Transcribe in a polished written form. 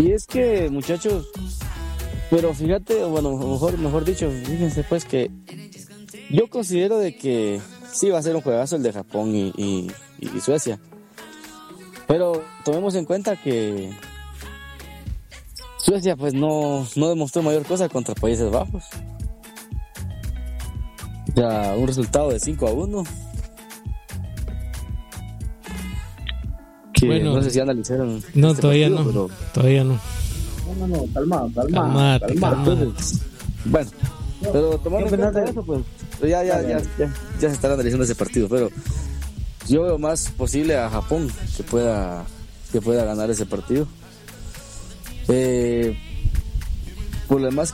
Y es que, muchachos, pero fíjate, bueno, mejor dicho, fíjense pues que yo considero de que sí va a ser un juegazo el de Japón y Suecia. Pero tomemos en cuenta que Suecia pues no demostró mayor cosa contra Países Bajos. O sea, un resultado de 5-1. Que Bueno, no sé si analizaron. No, este todavía partido, no. pero Todavía no. No, calmado. Calmate. entonces, bueno, pero tomando en cuenta eso, pues ya se estará analizando ese partido. Pero yo veo más posible a Japón que pueda ganar ese partido. Por lo demás,